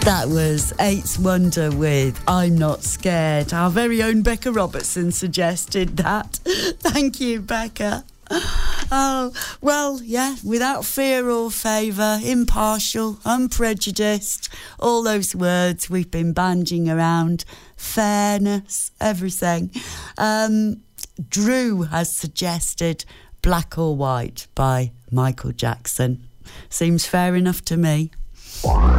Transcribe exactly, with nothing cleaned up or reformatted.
That was Eighth Wonder with I'm Not Scared. Our very own Becca Robertson suggested that. Thank you, Becca. Oh, well, yeah, without fear or favour, impartial, unprejudiced, all those words we've been banding around, fairness, everything. Um, Drew has suggested Black or White by Michael Jackson. Seems fair enough to me.